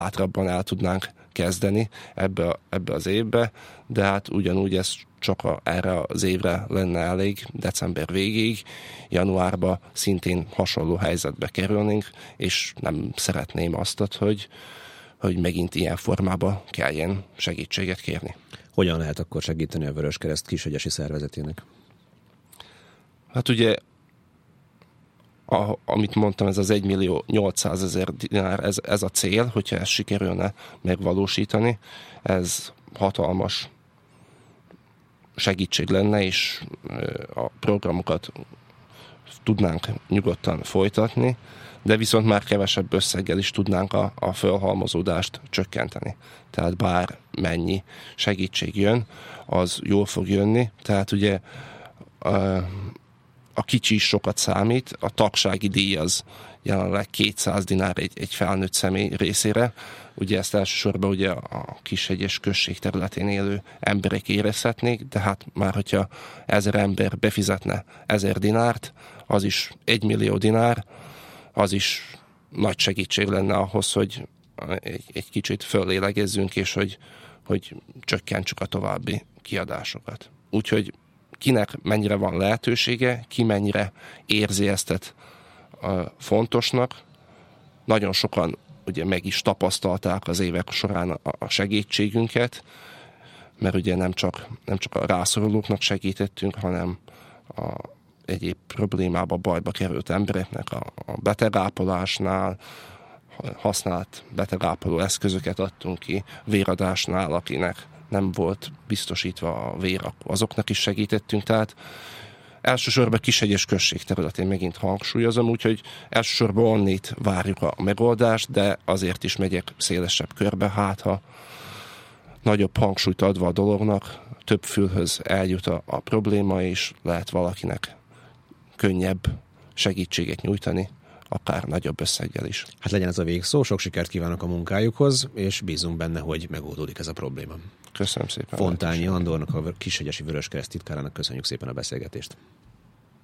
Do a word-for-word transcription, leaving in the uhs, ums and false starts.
bátrabban el tudnánk kezdeni ebbe, ebbe az évbe, de hát ugyanúgy ez csak a, erre az évre lenne elég, december végéig, januárban szintén hasonló helyzetbe kerülnénk, és nem szeretném azt, hogy, hogy megint ilyen formába kelljen segítséget kérni. Hogyan lehet akkor segíteni a Vöröskereszt Kishegyesi szervezetének? Hát ugye, a, amit mondtam, ez az egymillió nyolcszázezer dinár, ez, ez a cél, hogyha ezt sikerülne megvalósítani, ez hatalmas segítség lenne, és a programokat tudnánk nyugodtan folytatni, de viszont már kevesebb összeggel is tudnánk a, a fölhalmozódást csökkenteni. Tehát bár mennyi segítség jön, az jól fog jönni. Tehát ugye a, a kicsi is sokat számít, a tagsági díj az jelenleg kétszáz dinár egy, egy felnőtt személy részére. Ugye ezt elsősorban ugye a Kishegyes község területén élő emberek érezhetnék, de hát már hogyha ezer ember befizetne ezer dinárt, az is egy millió dinár, az is nagy segítség lenne ahhoz, hogy egy, egy kicsit föllélegezzünk, és hogy, hogy csökkentsük a további kiadásokat. Úgyhogy kinek mennyire van lehetősége, ki mennyire érzi ezt fontosnak. Nagyon sokan ugye meg is tapasztalták az évek során a segítségünket, mert ugye nem csak, nem csak a rászorulóknak segítettünk, hanem a egyéb problémába, bajba került embereknek a, a betegápolásnál, használt betegápoló eszközöket adtunk ki, véradásnál, akinek nem volt biztosítva a vér, azoknak is segítettünk, tehát elsősorban Kishegyes község területén megint hangsúlyozom, úgyhogy elsősorban onnét várjuk a megoldást, de azért is megyek szélesebb körbe, hát ha nagyobb hangsúlyt adva a dolognak, több fülhöz eljut a, a probléma, és lehet valakinek könnyebb segítséget nyújtani, akár nagyobb összeggel is. Hát legyen ez a végszó, sok sikert kívánok a munkájukhoz, és bízunk benne, hogy megoldódik ez a probléma. Köszönöm szépen. Fontányi Andornak, a Kishegyesi Vöröskereszt titkárának köszönjük szépen a beszélgetést.